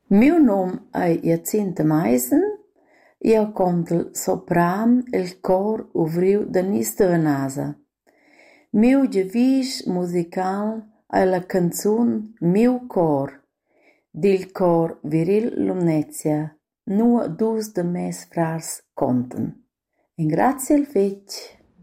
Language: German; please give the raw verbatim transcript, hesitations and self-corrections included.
Miu nom è Jacinta Meisen, io conto il sopran e il cor uvriu da Nis de Venasa. Miu giavisch musical è la canzun Miu cor, dil cor Viril Lumnezia, nua dus de mes frars conten. In grazie al fetg.